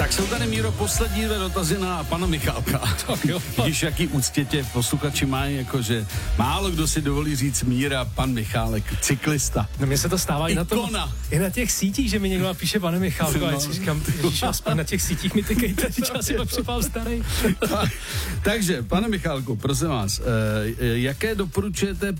Tak jsou tady, Míro, poslední 2 dotazy na pana Michálka. Když jaký úctě tě posluchači mají, jakože málo kdo si dovolí říct Míra, pan Michálek, cyklista. No mně se to stává i na těch sítích, že mi někdo napíše pane Michálko, a já si říkám, ježiš, aspoň na těch sítích mi tykejte, já si pak připám starý. Takže, pane Michálku, prosím vás, jaké doporučujete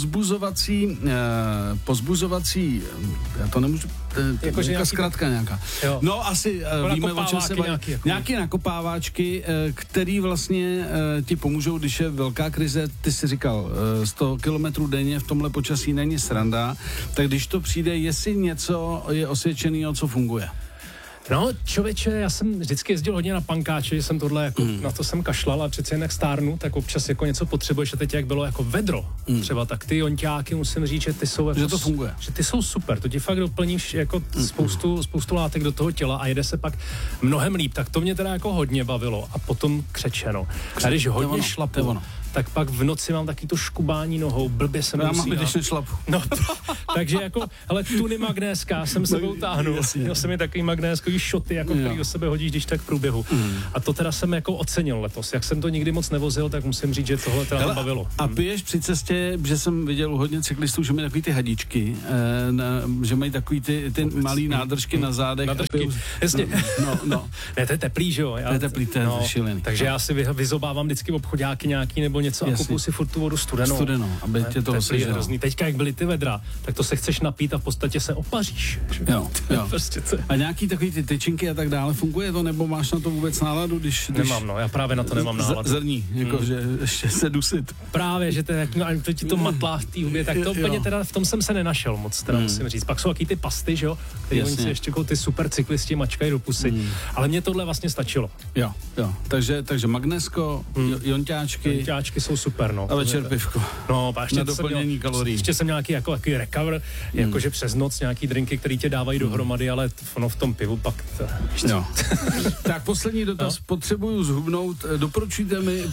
povzbuzovací, já to nemůžu, jakože zkratka nějaká. Jo. No asi víme, o čem se baví. Nějaké nakopáváčky, který vlastně ti pomůžou, když je velká krize. Ty jsi říkal, 100 kilometrů denně v tomhle počasí není sranda, tak když to přijde, jestli něco je osvědčeného, co funguje. No, člověče, já jsem vždycky jezdil hodně na pankáče, že jsem tohle jako, na to jsem kašlal, a přece jen jak stárnu, tak občas jako něco potřebuješ, a teď jak bylo jako vedro, třeba tak ty jonťáky, musím říct, že ty jsou jako, že to funguje. Že ty jsou super, to ti fakt doplníš jako spoustu látek do toho těla a jede se pak mnohem líp, tak to mě teda jako hodně bavilo a potom křečeno. A když hodně šlapu, tak pak v noci mám taky to škubání nohou, blbě se musí. Když nešlapu. No, takže jako, hele, tuny magnéska jsem sebou táhnul. Měl jsem je takový magnéskový šoty, jako který do sebe hodíš, když tak v průběhu. A to teda jsem jako ocenil letos. Jak jsem to nikdy moc nevozil, tak musím říct, že tohle teda bavilo. A piješ při cestě, že jsem viděl hodně cyklistů, že mají takový ty hadičky, že mají takový ty malý nádržky na zádech. Nádržky, jasně. No. Ne, to je teplý, že jo? To je teplý, to je šílený. Takže já si vyzobávám vždycky obchodáky nějaký nebo něco a kupuju si furt tu vodu studenou, aby tě to osvěžilo. Teďka, jak byly ty vedra, tak to se chceš napít a v podstatě se opaříš. Jo. Prostě a nějaký takový ty tyčinky a tak dále, funguje to, nebo máš na to vůbec náladu, když Nemám, já právě na to nemám náladu. Zrní, jako že ještě se dusit. Právě, že to ti to matlá v té hubě, tak to úplně teda v tom jsem se nenašel moc, teda musím říct. Pak jsou taky ty pasty, že jo, které oni si ještě jako ty super cyklisti mačkají do pusy, ale mně tohle vlastně stačilo. Jo. Takže magnésko, jonťáčky jsou super, no. A večer pivko. No, a na doplnění kalorií. Ještě jsem nějaký jako recover, jakože přes noc nějaký drinky, který tě dávají dohromady, ale v tom pivu pak No. Tak poslední dotaz. No. Potřebuju zhubnout. Doporučujte mi...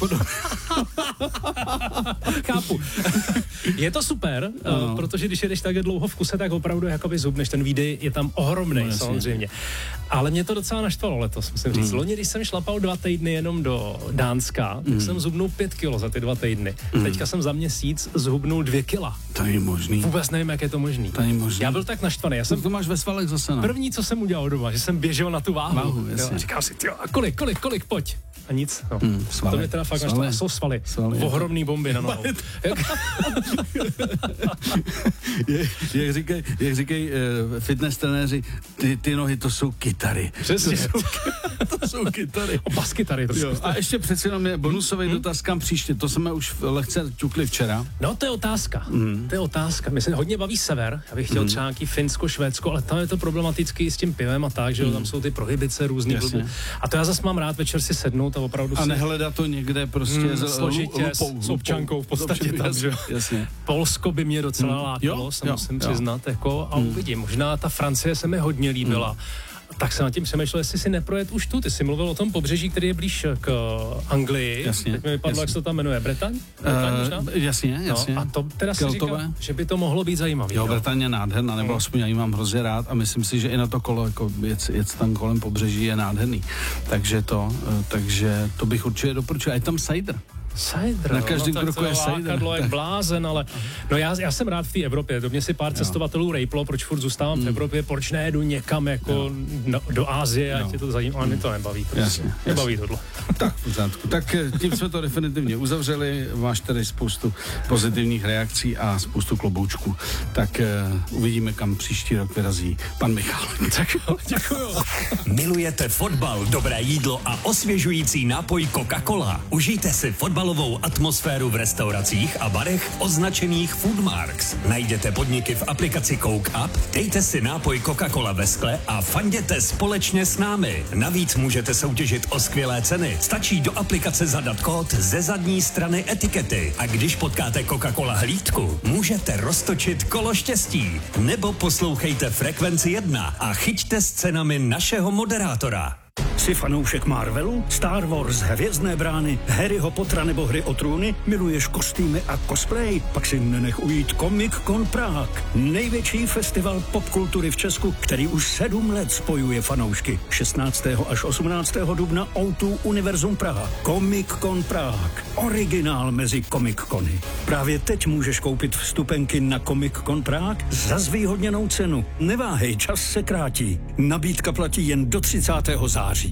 Chápu. Je to super, protože když jedeš takhle dlouho v kuse, tak opravdu jakoby zhubneš. Ten výdej je tam ohromnej, samozřejmě. Ale mě to docela naštvalo letos, musím říct. Loni, když jsem šlapal 2 týdny jenom do Dánska, tak jsem zhubnul 5 kilo za ty 2 týdny. Teďka jsem za měsíc zhubnul 2 kila. To je možný. Vůbec nevím, jak je to možný. To je možný. Já byl tak naštvaný. To máš ve svalech zase, no. První, co jsem udělal doma, že jsem běžel na tu váhu. Říkám si, a kolik, pojď. A nic. No. To mě teda fakt naštvalo. Jsou svaly. Ohromný bomby na nohou. Jak říkají fitness trenéři, ty nohy, to jsou kytary. Přesně. To jsou kytary. Bas kytary. A ještě přeci jenom je bonusový dotaz, kam příště. To jsme už lehce ťukli včera. No, to je otázka. To je otázka. Mě se hodně baví sever. Já bych chtěl třeba nějaký Finsko, Švédsko, ale tam je to problematický s tím pivem a tak, že tam jsou ty prohibice různý. A to já zase mám rád večer si sednout a opravdu a nehledat to někde prostě složitě s občankou v podstatě tam, že? Jasně. Polsko by mě docela lákalo, musím přiznat, jako, a uvidím. Možná ta Francie se mi hodně líbila. Tak jsem nad tím přemýšlel, jestli si neprojet už tu. Ty jsi mluvil o tom pobřeží, který je blíž k Anglii. Jasně. Teď mi vypadlo, jak se to tam jmenuje. Bretaň možná? Jasně. No, a to teda si říkám, že by to mohlo být zajímavé. Jo, Bretaň je nádherná, nebo aspoň já ji mám hrozně rád a myslím si, že i na to kolo, jako jet tam kolem pobřeží je nádherný. Takže to bych určitě doporučil. A je tam cider. Cider, na každém kroku je cider. Jak blázen, ale no já jsem rád v té Evropě, do mě si pár cestovatelů rejplo, proč furt zůstávám v Evropě, proč nejedu někam jako do Ázie, ať tě to zajímá, ale mě to nebaví. Jasně. Nebaví tohle. Tak, v pořádku. Tak tím jsme to definitivně uzavřeli, máš tady spoustu pozitivních reakcí a spoustu kloboučků. Tak uvidíme, kam příští rok vyrazí pan Michal. Tak děkuju. Milujete fotbal, dobré jídlo a osvěžující nápoj Coca-Cola? Užijte si fotbalovou atmosféru v restauracích a barech označených Foodmarks. Najděte podniky v aplikaci Coke Up, dejte si nápoj Coca-Cola ve skle a fanděte společně s námi. Navíc můžete soutěžit o skvělé ceny. Stačí do aplikace zadat kód ze zadní strany etikety a když potkáte Coca-Cola hlídku, můžete roztočit kolo štěstí. Nebo poslouchejte Frekvenci 1 a chyťte s cenami našeho moderátora. Jsi fanoušek Marvelu, Star Wars, Hvězdné brány, Harryho Pottera nebo Hry o trůny? Miluješ kostýmy a cosplay? Pak si nenech ujít Comic Con Prague. Největší festival popkultury v Česku, který už 7 let spojuje fanoušky. 16. až 18. dubna O2 Univerzum Praha. Comic Con Prague. Originál mezi Comic Cony. Právě teď můžeš koupit vstupenky na Comic Con Prague za zvýhodněnou cenu. Neváhej, čas se krátí. Nabídka platí jen do 30. září.